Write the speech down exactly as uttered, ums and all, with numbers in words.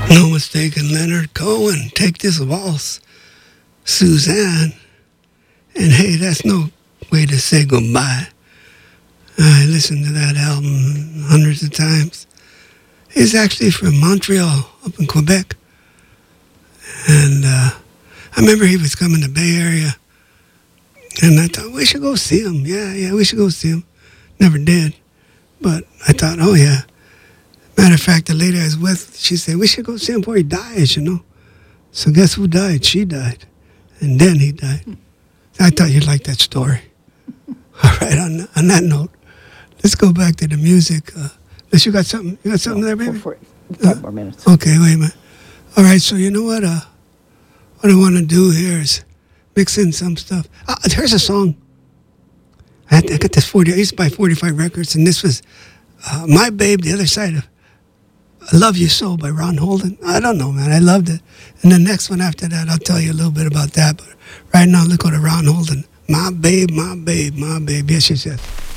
No mistaken, Leonard Cohen. Take this waltz, Suzanne. And hey, that's no way to say goodbye. I listened to that album hundreds of times. He's actually from Montreal, up in Quebec. And uh, I remember he was coming to Bay Area. And I thought, we should go see him. Yeah, yeah, we should go see him. Never did. But I thought, oh, yeah. Matter of fact, the lady I was with, she said, we should go see him before he dies, you know. So guess who died? She died. And then he died. I thought you'd like that story. All right, on, on that note, let's go back to the music. Uh, unless you got something, you got something no, there, baby? For, for five uh, more minutes. Okay, wait a minute. All right, so you know what? Uh, what I want to do here is mix in some stuff. Uh, here's a song. I, had, I got this forty. I used to buy forty-five records, and this was uh, My Babe, The Other Side of I Love You So by Ron Holden. I don't know, man. I loved it. And the next one after that, I'll tell you a little bit about that. But right now, let's go to Ron Holden. My babe, my babe, my babe. Yes, yes, yes.